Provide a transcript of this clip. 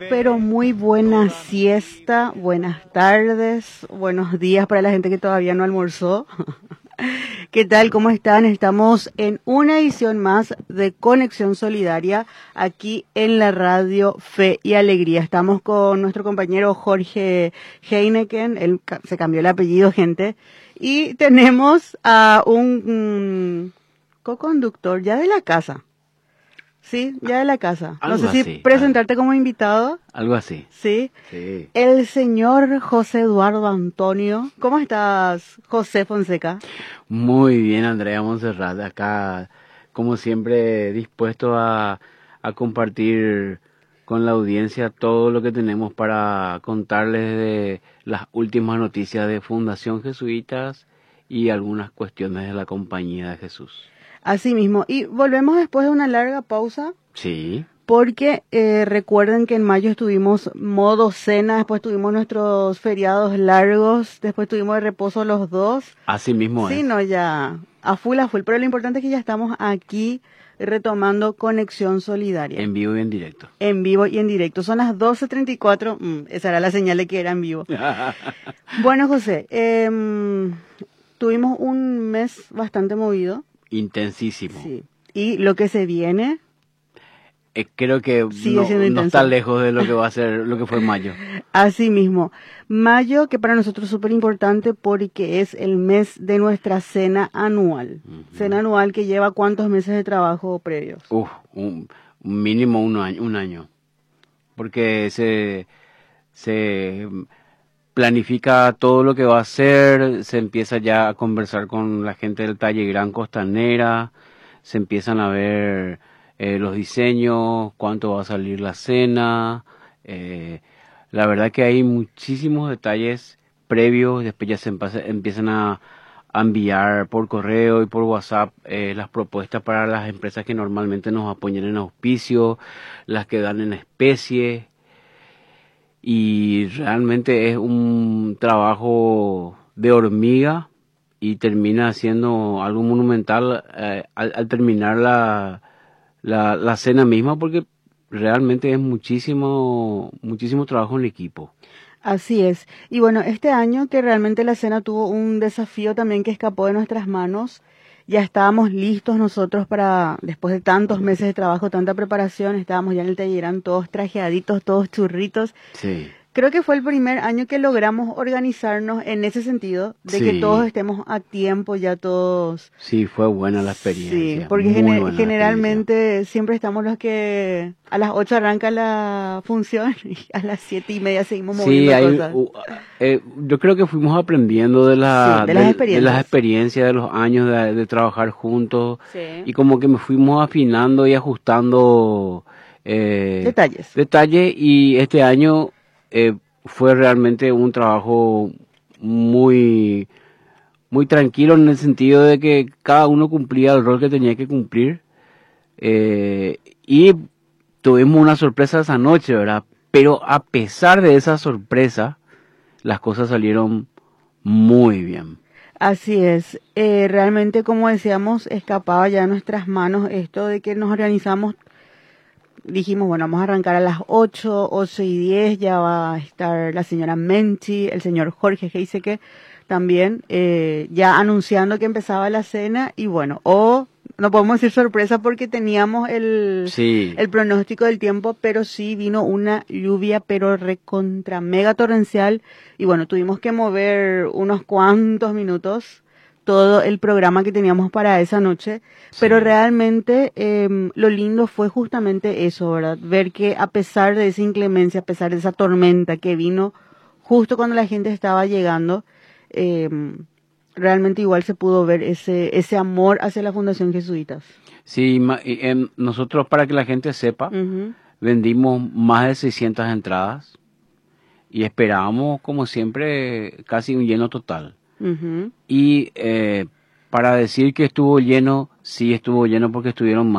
pero muy buena siesta, buenas tardes, buenos días para la gente que todavía no almorzó. ¿Qué tal? ¿Cómo están? Estamos en una edición más de Conexión Solidaria aquí en la radio Fe y Alegría. Estamos con nuestro compañero Jorge Heineken, él se cambió el apellido, gente, y tenemos a un co-conductor ya de la casa. Sí, ya de la casa. Algo no sé así, si presentarte como invitado. Algo así. Sí. Sí. El señor José Eduardo Antonio. ¿Cómo estás, José Fonseca? Muy bien, Andrea Montserrat. Acá, como siempre, dispuesto a compartir con la audiencia todo lo que tenemos para contarles de las últimas noticias de Fundación Jesuitas y algunas cuestiones de la Compañía de Jesús. Así mismo. Y volvemos después de una larga pausa. Sí. Porque recuerden que en mayo estuvimos modo cena, después tuvimos nuestros feriados largos, después tuvimos de reposo los dos. Así mismo Sí, es. no, ya a full. Pero lo importante es que ya estamos aquí retomando Conexión Solidaria. En vivo y en directo. En vivo y en directo. Son las 12:34. Esa era la señal de que era en vivo. Bueno, José, tuvimos un mes bastante movido. Intensísimo. Sí. Y lo que se viene... creo que no está lejos de lo que va a ser, lo que fue mayo. Así mismo. Mayo, que para nosotros es súper importante porque es el mes de nuestra cena anual. Uh-huh. Cena anual que lleva ¿cuántos meses de trabajo previos? Un mínimo un año. Porque se planifica todo lo que va a hacer, se empieza ya a conversar con la gente del Talle Gran Costanera, se empiezan a ver... los diseños, cuánto va a salir la cena, la verdad que hay muchísimos detalles previos, después ya se empiezan a enviar por correo y por WhatsApp las propuestas para las empresas que normalmente nos apoyan en auspicio, las que dan en especie, y realmente es un trabajo de hormiga y termina siendo algo monumental al terminar la cena misma, porque realmente es muchísimo trabajo en equipo. Así es. Y bueno, este año que realmente la cena tuvo un desafío también que escapó de nuestras manos, ya estábamos listos nosotros para, después de tantos meses de trabajo, tanta preparación, estábamos ya en el Tallerán todos trajeaditos, todos churritos. Sí. Creo que fue el primer año que logramos organizarnos en ese sentido, de que todos estemos a tiempo, ya todos. Sí, fue buena la experiencia. Sí, porque generalmente siempre estamos los que a las 8 arranca la función y a las 7:30 seguimos moviendo cosas. Yo creo que fuimos aprendiendo de las experiencias de los años de trabajar juntos, sí. Y como que me fuimos afinando y ajustando detalles, y este año fue realmente un trabajo muy tranquilo, en el sentido de que cada uno cumplía el rol que tenía que cumplir, y tuvimos una sorpresa esa noche, ¿verdad? Pero a pesar de esa sorpresa, las cosas salieron muy bien. Así es, realmente, como decíamos, escapaba ya de nuestras manos esto de que nos organizamos. Dijimos, bueno, vamos a arrancar a las 8:10, ya va a estar la señora Menti, el señor Jorge Heiseke también, ya anunciando que empezaba la cena, y bueno, no podemos decir sorpresa porque teníamos el pronóstico del tiempo, pero sí vino una lluvia, pero recontra mega torrencial, y bueno, tuvimos que mover unos cuantos minutos todo el programa que teníamos para esa noche, pero realmente lo lindo fue justamente eso, ¿verdad? Ver que a pesar de esa inclemencia, a pesar de esa tormenta que vino justo cuando la gente estaba llegando, realmente igual se pudo ver ese amor hacia la Fundación Jesuitas. Sí, nosotros, para que la gente sepa, vendimos más de 600 entradas y esperábamos, como siempre, casi un lleno total. Y para decir que estuvo lleno, sí estuvo lleno porque estuvieron más